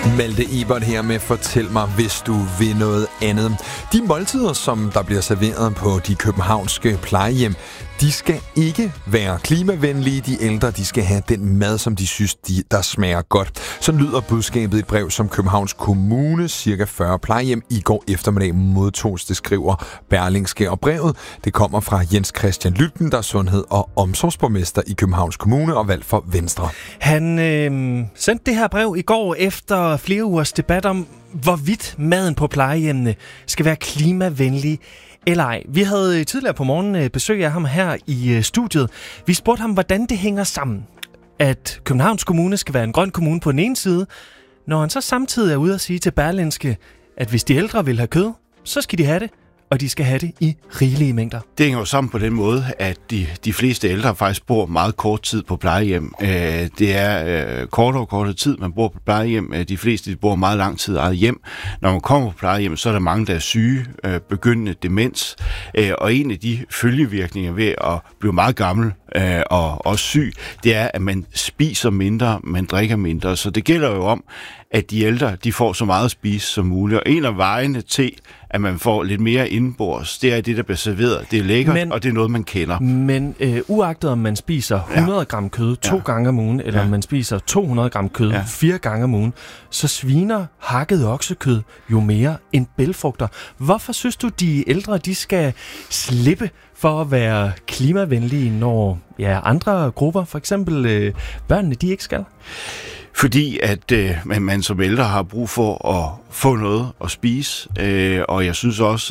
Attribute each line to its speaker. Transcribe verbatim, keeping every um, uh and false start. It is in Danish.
Speaker 1: Malte Ebert her med Fortæl mig, hvis du vil noget andet. De måltider, som der bliver serveret på de københavnske plejehjem, de skal ikke være klimavenlige. De ældre, de skal have den mad, som de synes, de, der smager godt. Så lyder budskabet i et brev, som Københavns Kommune, cirka fyrre plejehjem, i går eftermiddag modtogs, det skriver Berlingske. Og brevet, det kommer fra Jens Christian Lütgen, der er sundhed- og omsorgsborgmester i Københavns Kommune og valgt for Venstre.
Speaker 2: Han øh, sendte det her brev i går efter flere ugers debat om, hvorvidt maden på plejehjemmene skal være klimavenlig eller ej. Vi havde tidligere på morgenen besøg af ham her i studiet. Vi spurgte ham, hvordan det hænger sammen, at Københavns Kommune skal være en grøn kommune på den ene side, når han så samtidig er ude at sige til Berlingske, at hvis de ældre vil have kød, så skal de have det, og de skal have det i rigelige mængder.
Speaker 3: Det hænger jo sammen på den måde, at de, de fleste ældre faktisk bor meget kort tid på plejehjem. Øh, det er øh, kortere og kortere tid, man bor på plejehjem. De fleste de bor meget lang tid eget hjem. Når man kommer på plejehjem, så er der mange, der er syge, øh, begyndende demens. Øh, og en af de følgevirkninger ved at blive meget gammel øh, og også syg, det er, at man spiser mindre, man drikker mindre. Så det gælder jo om, at de ældre de får så meget at spise som muligt. Og en af vejene til, at man får lidt mere indenbords, det er det, der bliver serveret. Det er lækkert, men, og det er noget, man kender.
Speaker 2: Men øh, uagtet om man spiser hundrede gram kød to ja. gange om ugen, eller ja. om man spiser to hundrede gram kød ja. fire gange om ugen, så sviner hakket oksekød jo mere end bælgfrugter. Hvorfor synes du, de ældre de skal slippe for at være klimavenlige, når ja, andre grupper, for eksempel øh, børnene, de ikke skal?
Speaker 3: Fordi at øh, man som ældre har brug for at få noget at spise, øh, og jeg synes også,